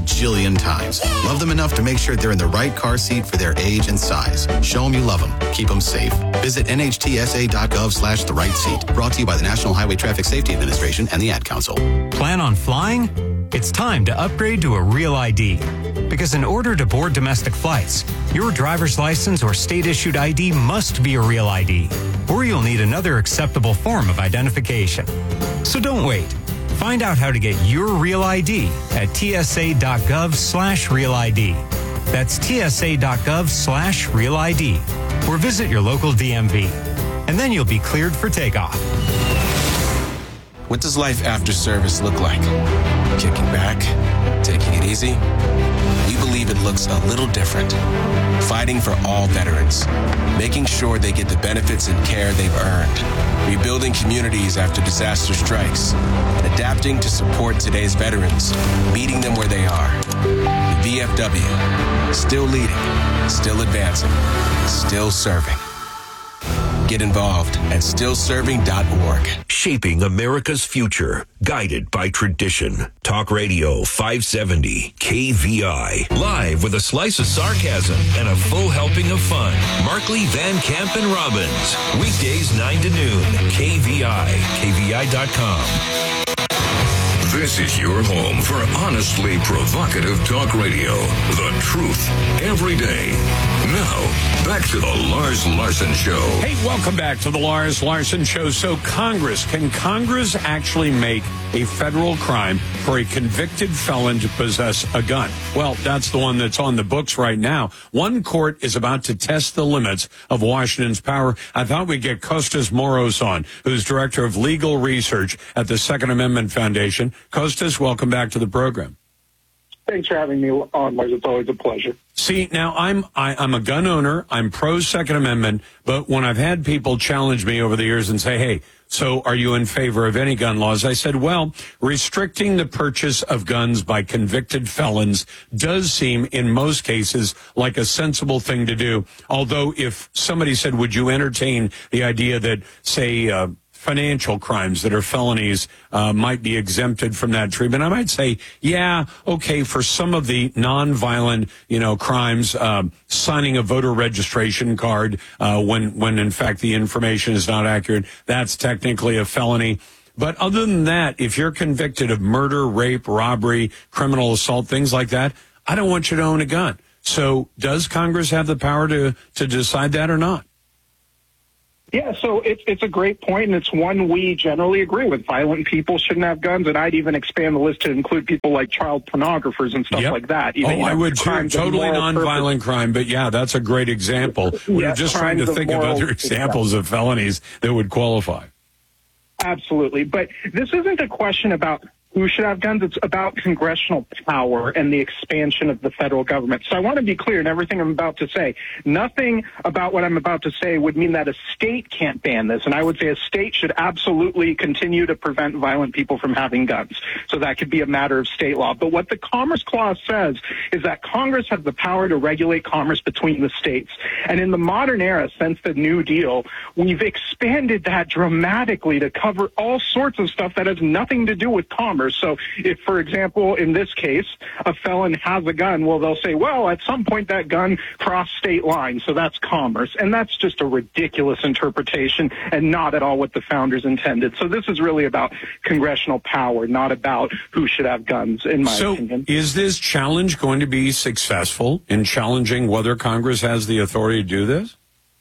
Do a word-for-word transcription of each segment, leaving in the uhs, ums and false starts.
bajillion times. Love them enough to make sure they're in the right car seat for their age and size. Show them you love them. Keep them safe. Visit N H T S A dot gov slash the right seat. Brought to you by the National Highway Traffic Safety Administration and the Ad Council. Plan on flying? It's time to upgrade to a Real I D. Because in order to board domestic flights, your driver's license or state-issued I D must be a Real I D, or you'll need another acceptable form of identification. So don't wait. Find out how to get your Real I D at T S A dot gov slash Real I D. That's T S A dot gov slash Real I D, or visit your local D M V. And then you'll be cleared for takeoff. What does life after service look like? Kicking back? Taking it easy? We believe it looks a little different. Fighting for all veterans. Making sure they get the benefits and care they've earned. Rebuilding communities after disaster strikes. Adapting to support today's veterans. Meeting them where they are. The V F W. Still leading. Still advancing. Still serving. Get involved at still serving dot org. Shaping America's future, guided by tradition. Talk Radio five seventy K V I. Live with a slice of sarcasm and a full helping of fun. Markley, Van Camp, and Robbins. Weekdays nine to noon. K V I. K V I dot com. This is your home for honestly provocative talk radio. The truth every day. Now, back to the Lars Larson Show. Hey, welcome back to the Lars Larson Show. So Congress, can Congress actually make a federal crime for a convicted felon to possess a gun? Well, that's the one that's on the books right now. One court is about to test the limits of Washington's power. I thought we'd get Kostas Moros on, who's director of legal research at the Second Amendment Foundation. Kostas, welcome back to the program. Thanks for having me on, Lars. It's always a pleasure. See, now I'm I, I'm a gun owner. I'm pro Second Amendment, but when I've had people challenge me over the years and say, "Hey, so are you in favor of any gun laws?" I said, "Well, restricting the purchase of guns by convicted felons does seem, in most cases, like a sensible thing to do." Although, if somebody said, "Would you entertain the idea that, say, uh, financial crimes that are felonies uh, might be exempted from that treatment?" I might say, yeah, okay, for some of the nonviolent, you know, crimes, um, signing a voter registration card uh, when, when in fact the information is not accurate, that's technically a felony. But other than that, if you're convicted of murder, rape, robbery, criminal assault, things like that, I don't want you to own a gun. So does Congress have the power to, to decide that or not? Yeah, so it's it's a great point, and it's one we generally agree with. Violent people shouldn't have guns, and I'd even expand the list to include people like child pornographers and stuff yep. like that. Even, oh, you know, I would too. Totally nonviolent crime, but yeah, that's a great example. We're yeah, just trying to think of, of other examples of felonies that would qualify. Absolutely, but this isn't a question about who should have guns. It's about congressional power and the expansion of the federal government. So I want to be clear in everything I'm about to say. Nothing about what I'm about to say would mean that a state can't ban this. And I would say a state should absolutely continue to prevent violent people from having guns. So that could be a matter of state law. But what the Commerce Clause says is that Congress has the power to regulate commerce between the states. And in the modern era, since the New Deal, we've expanded that dramatically to cover all sorts of stuff that has nothing to do with commerce. So if, for example, in this case, a felon has a gun, well, they'll say, well, at some point that gun crossed state lines, so that's commerce. And that's just a ridiculous interpretation and not at all what the founders intended. So this is really about congressional power, not about who should have guns, in my so opinion. So is this challenge going to be successful in challenging whether Congress has the authority to do this?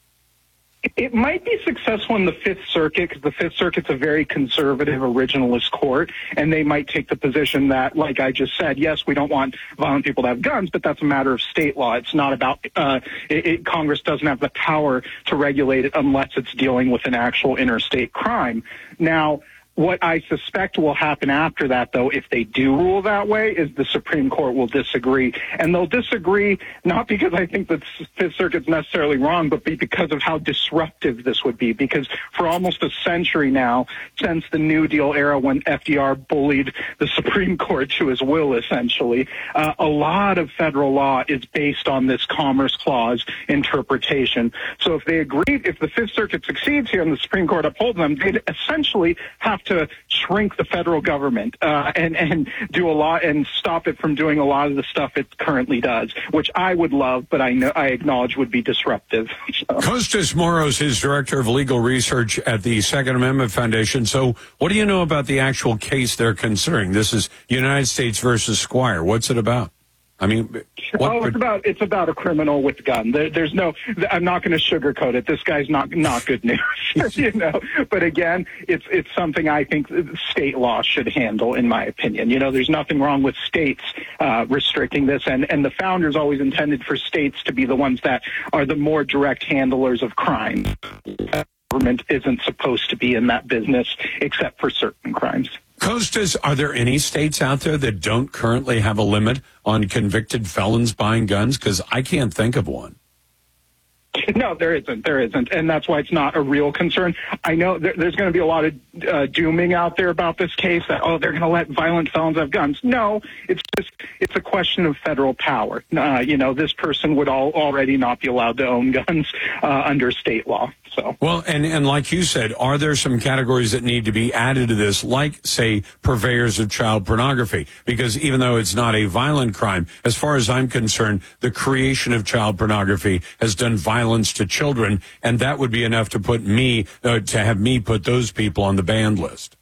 It might be successful in the Fifth Circuit because the Fifth Circuit's a very conservative originalist court, and they might take the position that, like I just said, yes, we don't want violent people to have guns, but that's a matter of state law. It's not about uh, it, it, Congress doesn't have the power to regulate it unless it's dealing with an actual interstate crime. Now, what I suspect will happen after that, though, if they do rule that way, is the Supreme Court will disagree. And they'll disagree not because I think that the Fifth Circuit's necessarily wrong, but because of how disruptive this would be. Because for almost a century now, since the New Deal era when F D R bullied the Supreme Court to his will, essentially, uh, a lot of federal law is based on this Commerce Clause interpretation. So if they agree, if the Fifth Circuit succeeds here and the Supreme Court upholds them, they'd essentially have have to shrink the federal government uh, and and do a lot and stop it from doing a lot of the stuff it currently does, which I would love, but I know I acknowledge would be disruptive. So. Costas Moros is director of legal research at the Second Amendment Foundation. So, what do you know about the actual case they're considering? This is United States versus Squire. What's it about? I mean, what oh, it's about it's about a criminal with a gun. There, there's no, I'm not going to sugarcoat it. This guy's not not good news, you know. But again, it's it's something I think state law should handle, in my opinion. You know, there's nothing wrong with states uh, restricting this, and and the founders always intended for states to be the ones that are the more direct handlers of crime. The government isn't supposed to be in that business, except for certain crimes. Costas, are there any states out there that don't currently have a limit on convicted felons buying guns? Because I can't think of one. No, there isn't. There isn't. And that's why it's not a real concern. I know there, there's going to be a lot of uh, dooming out there about this case that, oh, they're going to let violent felons have guns. No, it's just it's a question of federal power. Uh, you know, this person would all, already not be allowed to own guns uh, under state law. So Well, and, and like you said, are there some categories that need to be added to this, like, say, purveyors of child pornography? Because even though it's not a violent crime, as far as I'm concerned, the creation of child pornography has done violence to children, and that would be enough to put me, uh, to have me put those people on the banned list.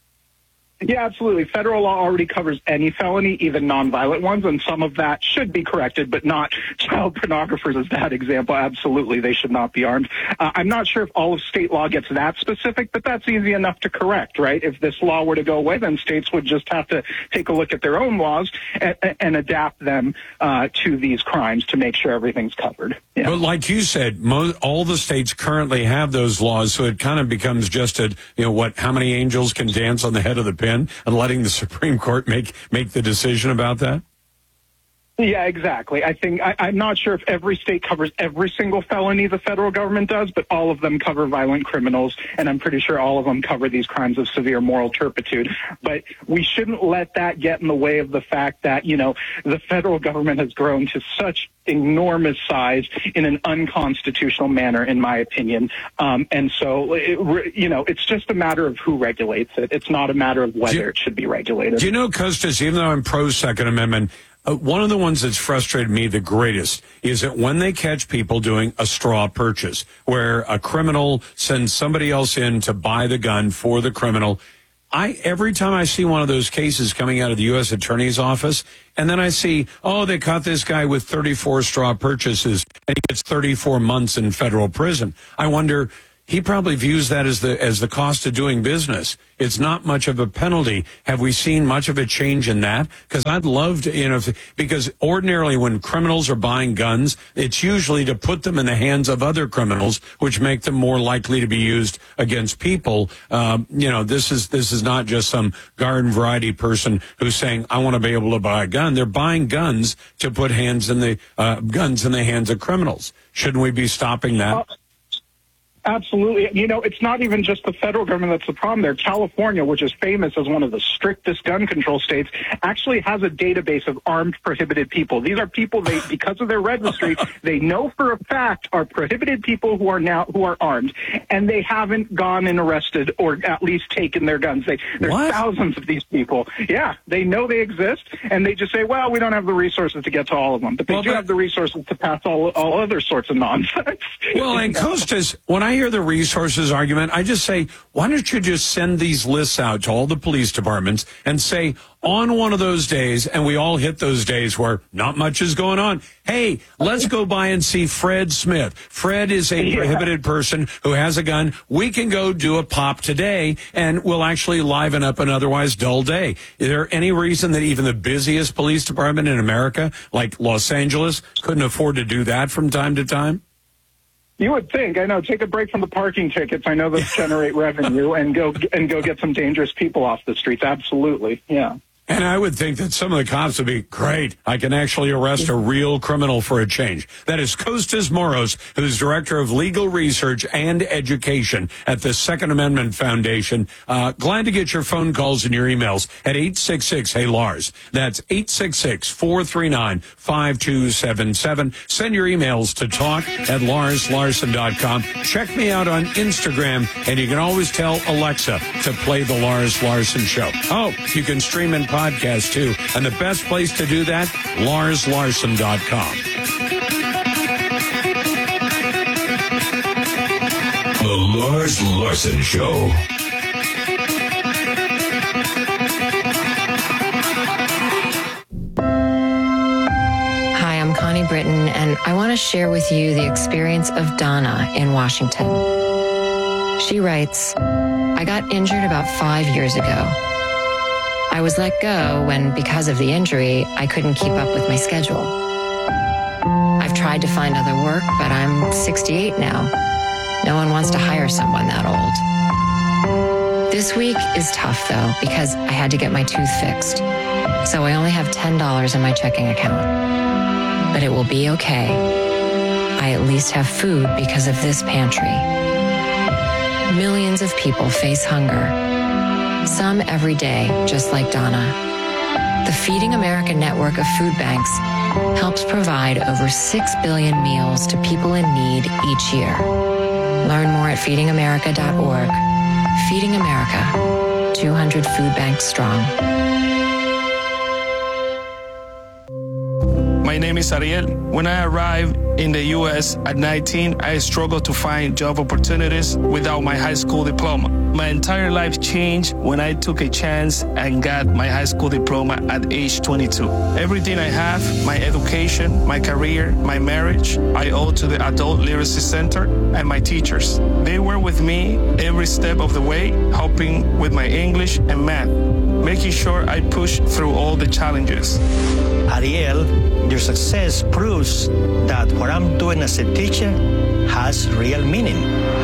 Yeah, absolutely. Federal law already covers any felony, even nonviolent ones, and some of that should be corrected, but not child pornographers as that example. Absolutely, they should not be armed. Uh, I'm not sure if all of state law gets that specific, but that's easy enough to correct, right? If this law were to go away, then states would just have to take a look at their own laws and, and adapt them uh, to these crimes to make sure everything's covered. Yeah. But like you said, mo- all the states currently have those laws, so it kind of becomes just a, you know, what, how many angels can dance on the head of the pin, and letting the Supreme Court make make the decision about that? Yeah, exactly. I think I, I'm not sure if every state covers every single felony the federal government does, but all of them cover violent criminals, and I'm pretty sure all of them cover these crimes of severe moral turpitude. But we shouldn't let that get in the way of the fact that, you know, the federal government has grown to such enormous size in an unconstitutional manner, in my opinion. Um, and so, it, you know, it's just a matter of who regulates it. It's not a matter of whether you, it should be regulated. Do you know, Costas, even though I'm pro-Second Amendment, Uh, one of the ones that's frustrated me the greatest is that when they catch people doing a straw purchase, where a criminal sends somebody else in to buy the gun for the criminal, I every time I see one of those cases coming out of the U S Attorney's Office, and then I see, oh, they caught this guy with thirty-four straw purchases, and he gets thirty-four months in federal prison. I wonder, he probably views that as the as the cost of doing business. It's not much of a penalty. Have we seen much of a change in that? Because I'd love to, you know, if, because ordinarily when criminals are buying guns, it's usually to put them in the hands of other criminals, which make them more likely to be used against people. Um, you know, this is this is not just some garden variety person who's saying, I want to be able to buy a gun. They're buying guns to put hands in the uh, guns in the hands of criminals. Shouldn't we be stopping that? Uh- Absolutely. You know, it's not even just the federal government that's the problem there. California, which is famous as one of the strictest gun control states, actually has a database of armed prohibited people. These are people they, because of their registry, they know for a fact are prohibited people who are now who are armed, and they haven't gone and arrested or at least taken their guns. They, there's What? thousands of these people. Yeah, they know they exist, and they just say, well, we don't have the resources to get to all of them, but they Well, do but- have the resources to pass all all other sorts of nonsense. Well, and Costas, when I hear the resources argument, I just say, why don't you just send these lists out to all the police departments and say, on one of those days, and we all hit those days where not much is going on, hey, let's go by and see Fred Smith. Fred is a Yeah. prohibited person who has a gun. We can go do a pop today, and we'll actually liven up an otherwise dull day. Is there any reason that even the busiest police department in America, like Los Angeles, couldn't afford to do that from time to time? You would think. I know. Take a break from the parking tickets. I know those generate revenue, and go and go get some dangerous people off the streets. Absolutely. Yeah. And I would think that some of the cops would be, great, I can actually arrest a real criminal for a change. That is Costas Moros, who's Director of Legal Research and Education at the Second Amendment Foundation. Uh, glad to get your phone calls and your emails at eight six six, hey Lars. That's eight six six, four three nine, five two seven seven. Send your emails to talk at lars larson dot com. Check me out on Instagram, and you can always tell Alexa to play The Lars Larson Show. Oh, you can stream and podcast too. And the best place to do that, lars larson dot com. The Lars Larson Show. Hi, I'm Connie Britton, and I want to share with you the experience of Donna in Washington. She writes, I got injured about five years ago. I was let go when, because of the injury, I couldn't keep up with my schedule. I've tried to find other work, but I'm sixty-eight now. No one wants to hire someone that old. This week is tough, though, because I had to get my tooth fixed. So I only have ten dollars in my checking account. But it will be okay. I at least have food because of this pantry. Millions of people face hunger. Some every day, just like Donna. The Feeding America network of food banks helps provide over six billion meals to people in need each year. Learn more at feeding america dot org. Feeding America, two hundred food banks strong. My name is Ariel. When I arrived in the U S at nineteen, I struggled to find job opportunities without my high school diploma. My entire life changed when I took a chance and got my high school diploma at age twenty-two. Everything I have, my education, my career, my marriage, I owe to the Adult Literacy Center and my teachers. They were with me every step of the way, helping with my English and math, making sure I pushed through all the challenges. Ariel, your success proves that what I'm doing as a teacher has real meaning.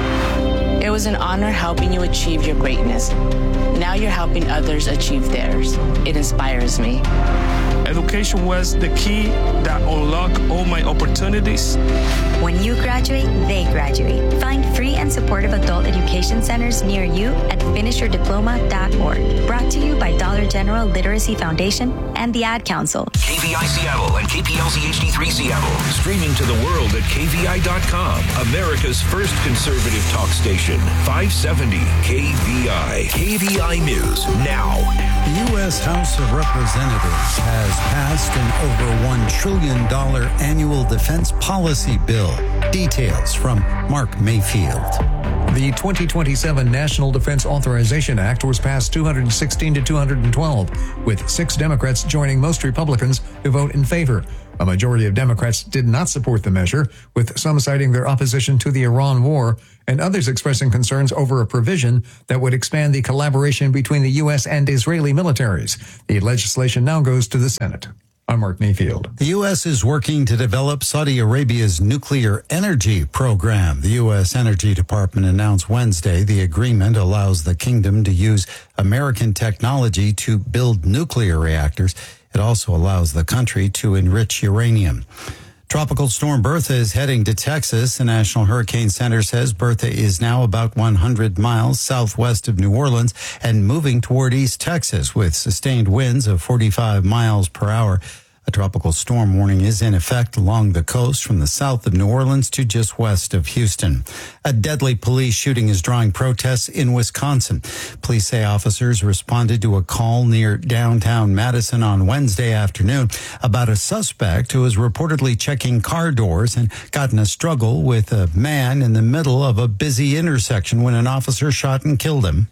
It was an honor helping you achieve your greatness. Now you're helping others achieve theirs. It inspires me. Education was the key that unlocked all my opportunities. When you graduate, they graduate. Find free and supportive adult education centers near you at finish your diploma dot org. Brought to you by Dollar General Literacy Foundation and the Ad Council. K V I Seattle and K P L Z H D three Seattle. Streaming to the world at K V I dot com. America's first conservative talk station. five seventy K V I. K V I News now. The U S House of Representatives has passed an over one trillion dollars annual defense policy bill. Details from Mark Mayfield. The twenty twenty-seven National Defense Authorization Act was passed two hundred sixteen to two hundred twelve, with six Democrats joining most Republicans to vote in favor. A majority of Democrats did not support the measure, with some citing their opposition to the Iran war and others expressing concerns over a provision that would expand the collaboration between the U S and Israeli militaries. The legislation now goes to the Senate. I'm Mark Mayfield. The U S is working to develop Saudi Arabia's nuclear energy program. The U S Energy Department announced Wednesday the agreement allows the kingdom to use American technology to build nuclear reactors. It also allows the country to enrich uranium. Tropical storm Bertha is heading to Texas. The National Hurricane Center says Bertha is now about one hundred miles southwest of New Orleans and moving toward East Texas with sustained winds of forty-five miles per hour. A tropical storm warning is in effect along the coast from the south of New Orleans to just west of Houston. A deadly police shooting is drawing protests in Wisconsin. Police say officers responded to a call near downtown Madison on Wednesday afternoon about a suspect who was reportedly checking car doors and got in a struggle with a man in the middle of a busy intersection when an officer shot and killed him.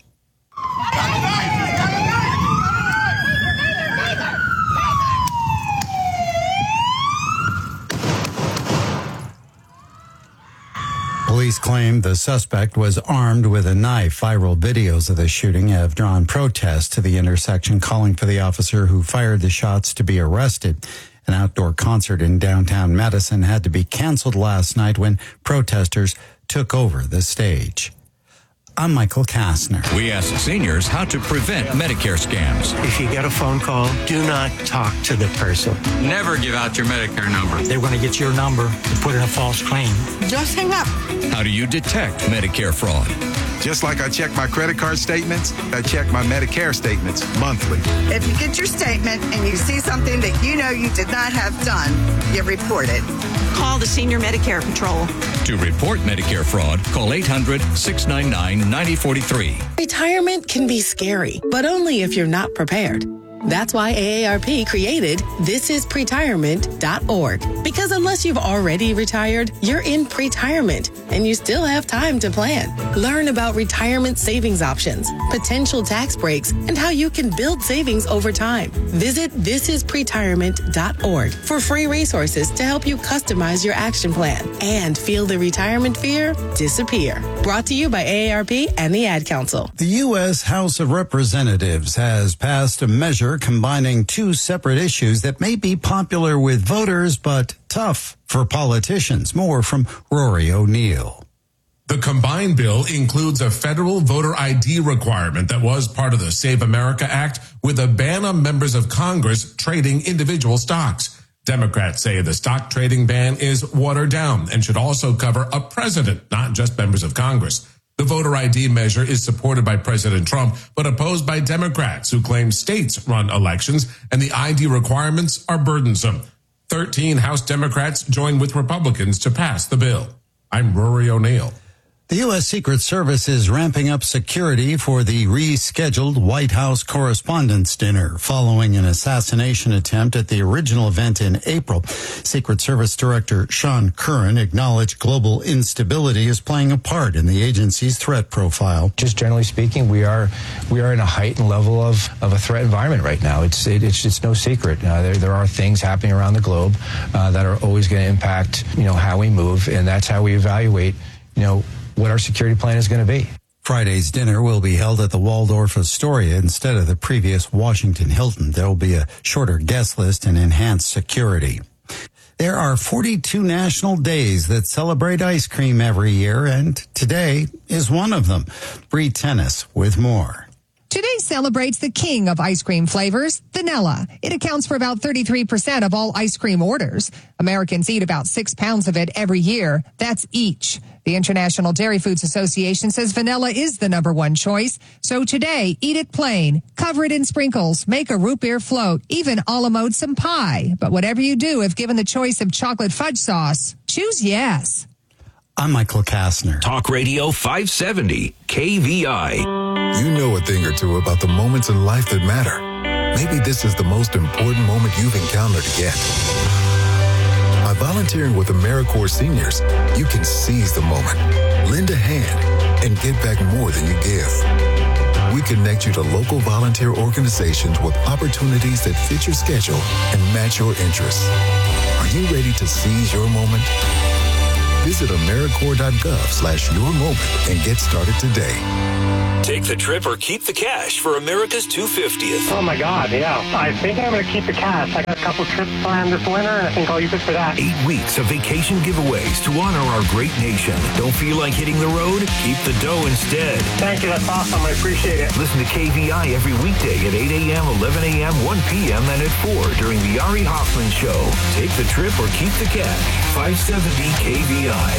Police claim the suspect was armed with a knife. Viral videos of the shooting have drawn protests to the intersection, calling for the officer who fired the shots to be arrested. An outdoor concert in downtown Madison had to be canceled last night when protesters took over the stage. I'm Michael Kastner. We ask seniors how to prevent Medicare scams. If you get a phone call, do not talk to the person. Never give out your Medicare number. They're going to get your number and put in a false claim. Just hang up. How do you detect Medicare fraud? Just like I check my credit card statements, I check my Medicare statements monthly. If you get your statement and you see something that you know you did not have done, you report it. Call the Senior Medicare Patrol. To report Medicare fraud, call eight hundred, six nine nine, nine zero four three. Retirement can be scary, but only if you're not prepared. That's why A A R P created this is pretirement dot org. Because unless you've already retired, you're in pretirement and you still have time to plan. Learn about retirement savings options, potential tax breaks, and how you can build savings over time. Visit this is pretirement dot org for free resources to help you customize your action plan and feel the retirement fear disappear. Brought to you by A A R P and the Ad Council. The U S House of Representatives has passed a measure combining two separate issues that may be popular with voters but tough for politicians. More from Rory O'Neill. The combined bill includes a federal voter I D requirement that was part of the Save America Act with a ban on members of Congress trading individual stocks. Democrats say the stock trading ban is watered down and should also cover a president, not just members of Congress. The voter I D measure is supported by President Trump, but opposed by Democrats who claim states run elections and the I D requirements are burdensome. Thirteen House Democrats joined with Republicans to pass the bill. I'm Rory O'Neill. The U S. Secret Service is ramping up security for the rescheduled White House Correspondents' Dinner following an assassination attempt at the original event in April. Secret Service Director Sean Curran acknowledged global instability is playing a part in the agency's threat profile. Just generally speaking, we are we are in a heightened level of, of a threat environment right now. It's it, it's it's no secret. Uh, there there are things happening around the globe uh, that are always going to impact you know how we move, and that's how we evaluate you know. what our security plan is going to be. Friday's dinner will be held at the Waldorf Astoria instead of the previous Washington Hilton. There will be a shorter guest list and enhanced security. There are forty-two national days that celebrate ice cream every year, and today is one of them. Bree Tennis with more. Today celebrates the king of ice cream flavors, vanilla. It accounts for about thirty-three percent of all ice cream orders. Americans eat about six pounds of it every year. That's each. The International Dairy Foods Association says vanilla is the number one choice. So today, eat it plain, cover it in sprinkles, make a root beer float, even a la mode some pie. But whatever you do, if given the choice of chocolate fudge sauce, choose yes. I'm Michael Kastner. Talk Radio five seventy, K V I. You know a thing or two about the moments in life that matter. Maybe this is the most important moment you've encountered yet. By volunteering with AmeriCorps seniors, you can seize the moment, lend a hand, and get back more than you give. We connect you to local volunteer organizations with opportunities that fit your schedule and match your interests. Are you ready to seize your moment? Visit AmeriCorps.gov slash your moment and get started today. Take the trip or keep the cash for America's two hundred fiftieth. Oh, my God, yeah. I think I'm going to keep the cash. I got a couple trips planned this winter, and I think I'll use it for that. Eight weeks of vacation giveaways to honor our great nation. Don't feel like hitting the road? Keep the dough instead. Thank you. That's awesome. I appreciate it. Listen to K V I every weekday at eight a.m., eleven a.m., one p.m., and at four during the Ari Hoffman Show. Take the trip or keep the cash. five seventy K V I.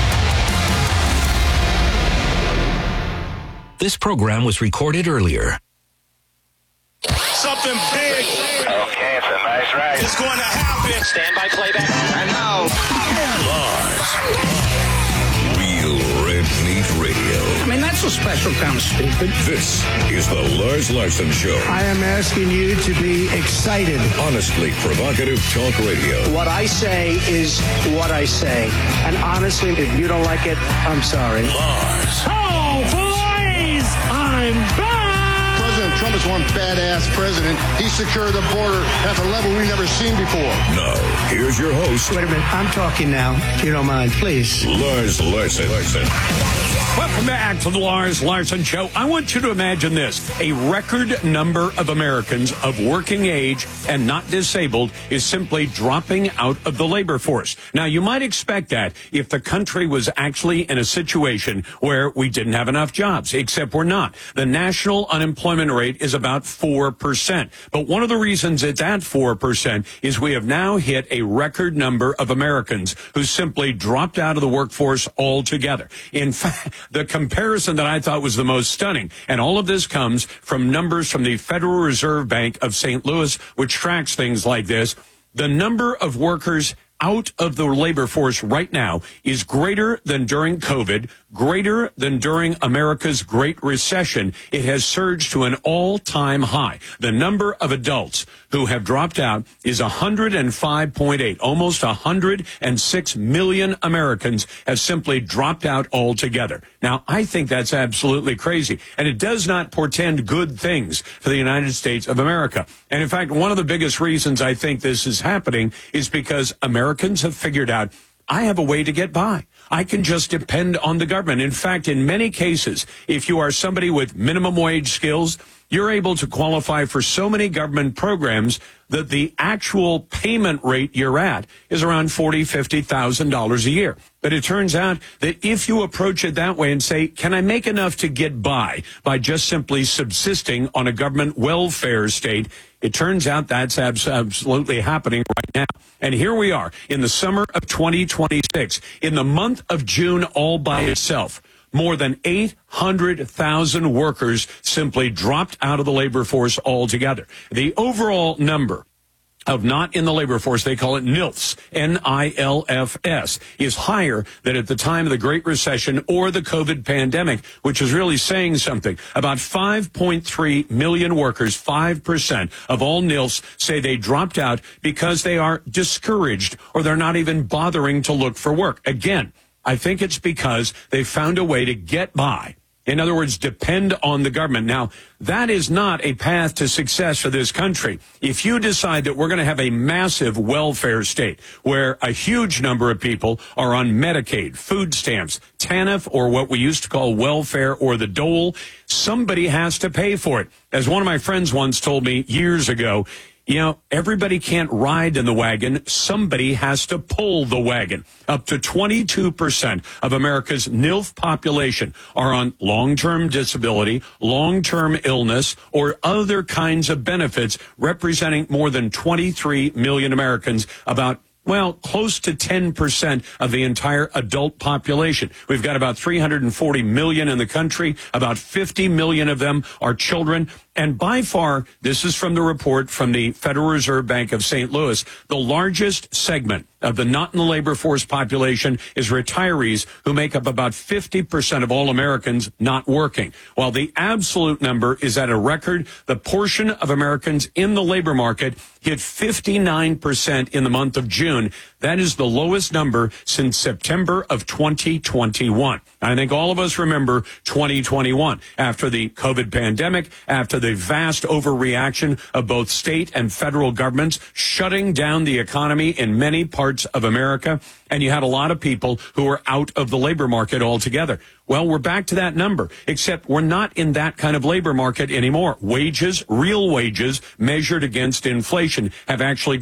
This program was recorded earlier. Something big. Okay, it's a nice ride. It's going to happen. Stand by playback. And now, Lars. Real Red Meat Radio. I mean, that's a special kind of stupid. This is the Lars Larson Show. I am asking you to be excited. Honestly provocative talk radio. What I say is what I say. And honestly, if you don't like it, I'm sorry. Lars. Oh, boys! I'm back! President Trump is one badass president. He secured the border at a level we've never seen before. Now, here's your host. Wait a minute. I'm talking now. If you don't mind, please. Lars Larson. Larson. Welcome back to the Lars Larson Show. I want you to imagine this. A record number of Americans of working age and not disabled is simply dropping out of the labor force. Now, you might expect that if the country was actually in a situation where we didn't have enough jobs, except we're not. The national unemployment rate is about four percent. But one of the reasons it's at four percent is we have now hit a record number of Americans who simply dropped out of the workforce altogether. In fact, the comparison that I thought was the most stunning, and all of this comes from numbers from the Federal Reserve Bank of Saint Louis, which tracks things like this. The number of workers out of the labor force right now is greater than during COVID, greater than during America's Great Recession. It has surged to an all-time high. The number of adults who have dropped out is one hundred five point eight. Almost one hundred six million Americans have simply dropped out altogether. Now, I think that's absolutely crazy, and it does not portend good things for the United States of America. And in fact, one of the biggest reasons I think this is happening is because Americans have figured out, I have a way to get by. I can just depend on the government. In fact, in many cases, if you are somebody with minimum wage skills, you're able to qualify for so many government programs that the actual payment rate you're at is around forty thousand dollars, fifty thousand dollars a year. But it turns out that if you approach it that way and say, can I make enough to get by by just simply subsisting on a government welfare state, it turns out that's abs- absolutely happening right now. And here we are in the summer of twenty twenty-six, in the month of June all by itself. More than eight hundred thousand workers simply dropped out of the labor force altogether. The overall number of not in the labor force, they call it N I L Fs, N I L F S, is higher than at the time of the Great Recession or the COVID pandemic, which is really saying something. About five point three million workers, five percent of all N I L Fs, say they dropped out because they are discouraged or they're not even bothering to look for work. Again, I think it's because they found a way to get by. In other words, depend on the government. Now, that is not a path to success for this country. If you decide that we're going to have a massive welfare state where a huge number of people are on Medicaid, food stamps, TANF, or what we used to call welfare or the dole, somebody has to pay for it. As one of my friends once told me years ago, you know, everybody can't ride in the wagon. Somebody has to pull the wagon. Up to twenty-two percent of America's N I L F population are on long-term disability, long-term illness, or other kinds of benefits, representing more than twenty-three million Americans, about well, close to ten percent of the entire adult population. We've got about three hundred forty million in the country. About fifty million of them are children. And by far, this is from the report from the Federal Reserve Bank of Saint Louis, the largest segment of the not in the labor force population is retirees, who make up about fifty percent of all Americans not working. While the absolute number is at a record, the portion of Americans in the labor market hit fifty-nine percent in the month of June. That is the lowest number since September of twenty twenty-one. I think all of us remember twenty twenty-one, after the COVID pandemic, after the vast overreaction of both state and federal governments shutting down the economy in many parts of America, and you had a lot of people who were out of the labor market altogether. Well, we're back to that number, except we're not in that kind of labor market anymore. Wages, real wages, measured against inflation, have actually